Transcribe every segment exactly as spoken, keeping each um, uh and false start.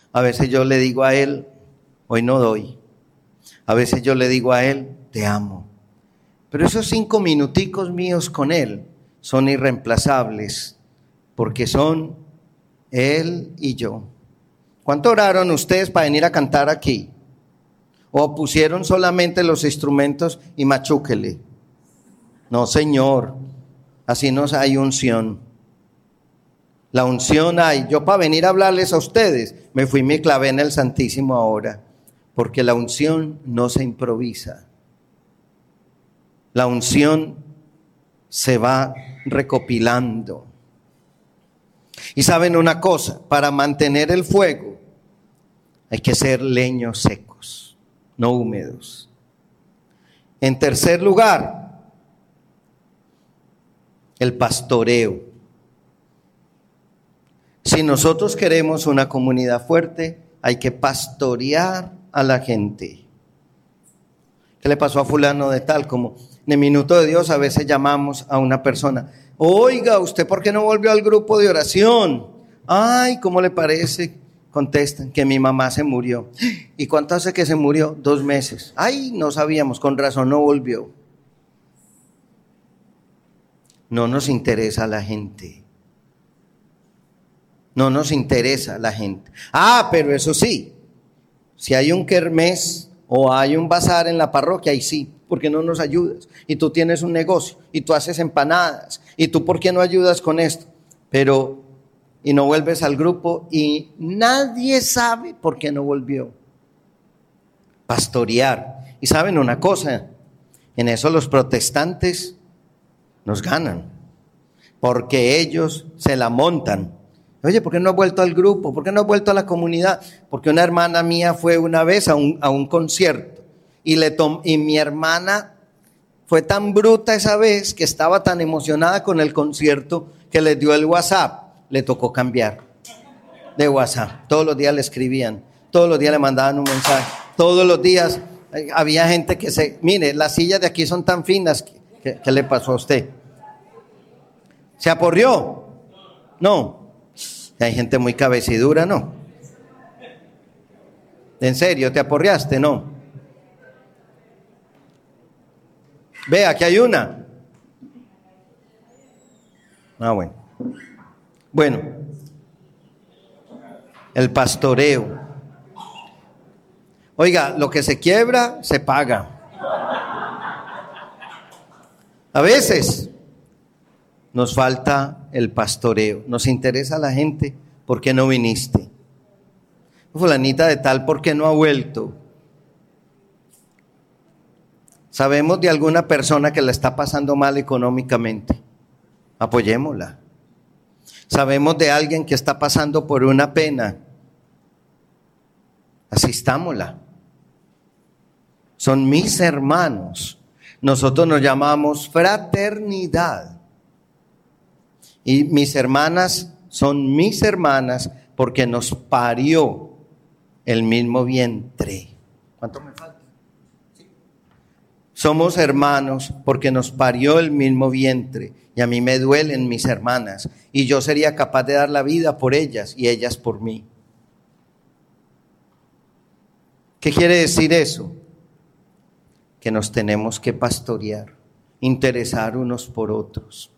A veces yo le digo a él, hoy no doy. A veces yo le digo a él, te amo. Pero esos cinco minuticos míos con él son irreemplazables, porque son él y yo. ¿Cuánto oraron ustedes para venir a cantar aquí? ¿O pusieron solamente los instrumentos y machúquele? No, Señor, así no hay unción. La unción hay. Yo para venir a hablarles a ustedes, me fui y me clavé en el Santísimo ahora, porque la unción no se improvisa. La unción se va recopilando. Y saben una cosa, para mantener el fuego hay que ser leños secos, no húmedos. En tercer lugar, el pastoreo. Si nosotros queremos una comunidad fuerte, hay que pastorear a la gente. ¿Qué le pasó a fulano de tal? Como en el minuto de Dios a veces llamamos a una persona, oiga, ¿usted por qué no volvió al grupo de oración? Ay, ¿cómo le parece? Contestan que mi mamá se murió. ¿Y cuánto hace que se murió? Dos meses. Ay, no sabíamos, con razón no volvió. No nos interesa la gente. No nos interesa la gente. Ah, pero eso sí, si hay un kermés o hay un bazar en la parroquia, ahí sí, ¿por qué no nos ayudas? Y tú tienes un negocio y tú haces empanadas y tú ¿por qué no ayudas con esto? Pero, y no vuelves al grupo y nadie sabe por qué no volvió. Pastorear. Y saben una cosa, en eso los protestantes nos ganan, porque ellos se la montan. Oye, ¿por qué no has vuelto al grupo? ¿Por qué no has vuelto a la comunidad? Porque una hermana mía fue una vez a un, a un concierto y, le tom- y mi hermana fue tan bruta esa vez que estaba tan emocionada con el concierto que le dio el WhatsApp. Le tocó cambiar de WhatsApp. Todos los días le escribían, todos los días le mandaban un mensaje, todos los días eh, había gente que se... Mire, las sillas de aquí son tan finas. ¿Qué, qué le pasó a usted? ¿Se aporrió? No. Hay gente muy cabecidura, ¿no? ¿En serio te aporreaste? No. Ve, aquí hay una. Ah, bueno. Bueno, el pastoreo. Oiga, lo que se quiebra, se paga. A veces nos falta el pastoreo. Nos interesa la gente, ¿por qué no viniste? Fulanita de tal, ¿por qué no ha vuelto? Sabemos de alguna persona que la está pasando mal económicamente. Apoyémosla. Sabemos de alguien que está pasando por una pena. Asistámosla. Son mis hermanos. Nosotros nos llamamos fraternidad. Y mis hermanas son mis hermanas porque nos parió el mismo vientre. ¿Cuánto me falta? ¿Sí? Somos hermanos porque nos parió el mismo vientre. Y a mí me duelen mis hermanas. Y yo sería capaz de dar la vida por ellas y ellas por mí. ¿Qué quiere decir eso? Que nos tenemos que pastorear, interesar unos por otros.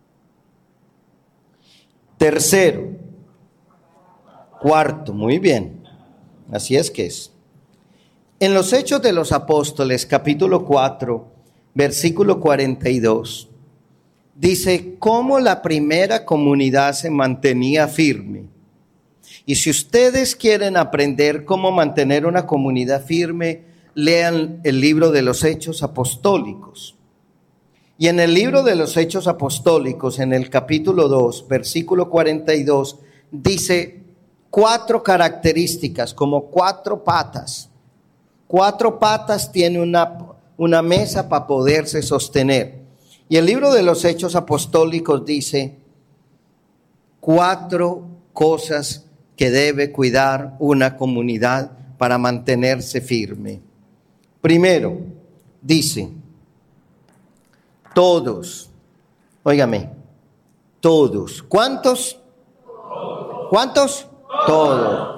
Tercero, cuarto, muy bien, así es que es. En los Hechos de los Apóstoles, capítulo cuatro, versículo cuarenta y dos, dice cómo la primera comunidad se mantenía firme. Y si ustedes quieren aprender cómo mantener una comunidad firme, lean el libro de los Hechos Apostólicos. Y en el libro de los Hechos Apostólicos, en el capítulo dos, versículo cuarenta y dos, dice cuatro características, como cuatro patas. Cuatro patas tiene una, una mesa para poderse sostener. Y el libro de los Hechos Apostólicos dice cuatro cosas que debe cuidar una comunidad para mantenerse firme. Primero, dice, todos, óigame, todos. ¿Cuántos? ¿Cuántos? Todos.